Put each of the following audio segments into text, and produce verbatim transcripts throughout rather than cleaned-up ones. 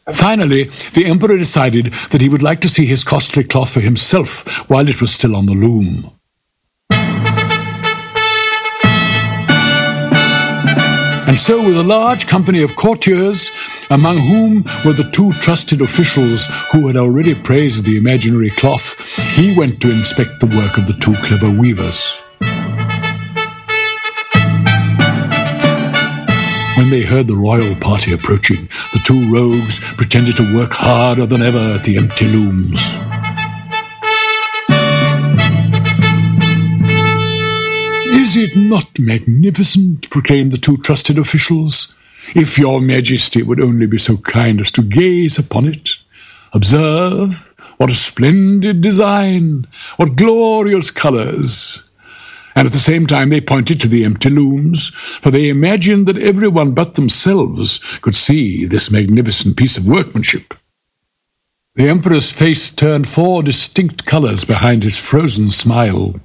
Finally, the emperor decided that he would like to see his costly cloth for himself while it was still on the loom. And so, with a large company of courtiers, among whom were the two trusted officials who had already praised the imaginary cloth, he went to inspect the work of the two clever weavers. When they heard the royal party approaching, the two rogues pretended to work harder than ever at the empty looms. "Is it not magnificent?" proclaimed the two trusted officials. "If your majesty would only be so kind as to gaze upon it. Observe, what a splendid design, what glorious colors." And at the same time they pointed to the empty looms, for they imagined that everyone but themselves could see this magnificent piece of workmanship. The emperor's face turned four distinct colors behind his frozen smile.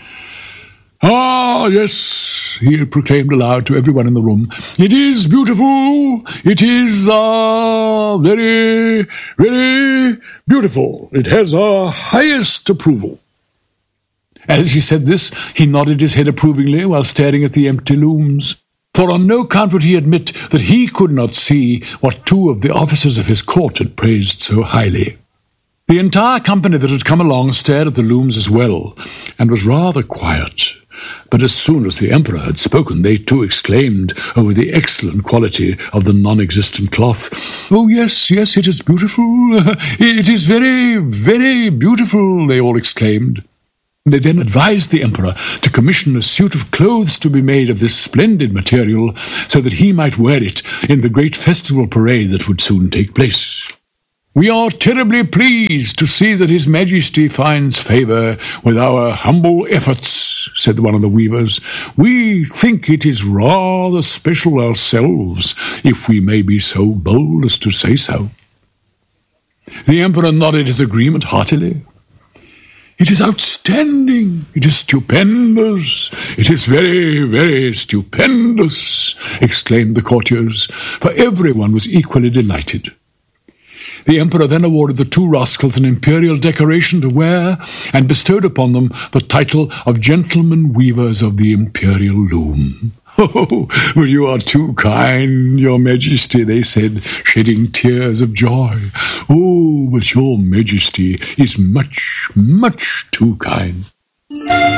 "Ah, yes," he proclaimed aloud to everyone in the room. "It is beautiful. It is, ah, uh, very, very beautiful. It has our highest approval." As he said this, he nodded his head approvingly while staring at the empty looms. For on no account would he admit that he could not see what two of the officers of his court had praised so highly. The entire company that had come along stared at the looms as well, and was rather quiet. But as soon as the emperor had spoken, they too exclaimed over the excellent quality of the non-existent cloth. "Oh, yes, yes, it is beautiful. It is very, very beautiful," they all exclaimed. They then advised the emperor to commission a suit of clothes to be made of this splendid material, so that he might wear it in the great festival parade that would soon take place. "We are terribly pleased to see that His Majesty finds favor with our humble efforts," said one of the weavers. "We think it is rather special ourselves, if we may be so bold as to say so." The emperor nodded his agreement heartily. "It is outstanding, it is stupendous, it is very, very stupendous," exclaimed the courtiers, for everyone was equally delighted. The emperor then awarded the two rascals an imperial decoration to wear, and bestowed upon them the title of Gentlemen Weavers of the Imperial Loom. "Oh, but you are too kind, your majesty," they said, shedding tears of joy. "Oh, but your majesty is much, much too kind."